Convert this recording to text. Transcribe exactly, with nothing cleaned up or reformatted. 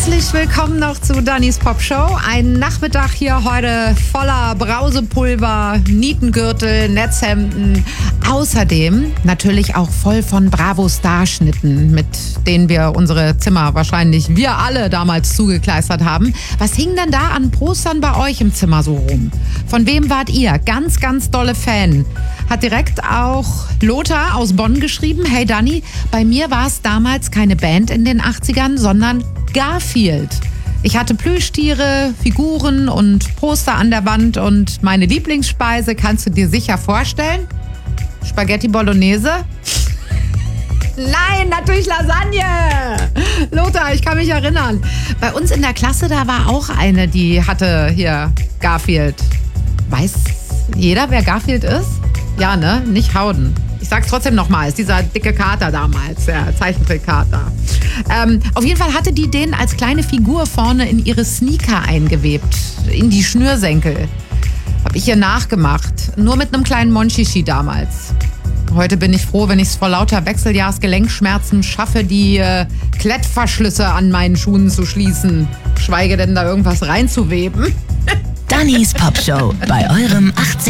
Herzlich willkommen noch zu Dannys Popshow. Ein Nachmittag hier heute voller Brausepulver, Nietengürtel, Netzhemden. Außerdem natürlich auch voll von Bravo-Starschnitten, mit denen wir unsere Zimmer wahrscheinlich wir alle damals zugekleistert haben. Was hing denn da an Postern bei euch im Zimmer so rum? Von wem wart ihr? Ganz, ganz dolle Fan. Hat direkt auch Lothar aus Bonn geschrieben. Hey Danny, bei mir war es damals keine Band in den achtzigern, sondern Garfield. Ich hatte Plüschtiere, Figuren und Poster an der Wand und meine Lieblingsspeise kannst du dir sicher vorstellen? Spaghetti Bolognese? Nein, natürlich Lasagne! Lothar, ich kann mich erinnern. Bei uns in der Klasse, da war auch eine, die hatte hier Garfield. Weiß jeder, wer Garfield ist? Ja, ne? Nicht Howden. Ich sag's trotzdem nochmal, ist dieser dicke Kater damals, der Zeichentrickkater. Ähm, auf jeden Fall hatte die den als kleine Figur vorne in ihre Sneaker eingewebt, in die Schnürsenkel. Hab ich ihr nachgemacht, nur mit einem kleinen Monchichi damals. Heute bin ich froh, wenn ich es vor lauter Wechseljahrsgelenkschmerzen schaffe, die äh, Klettverschlüsse an meinen Schuhen zu schließen. Schweige denn da irgendwas reinzuweben. Dannys Popshow bei eurem achtzig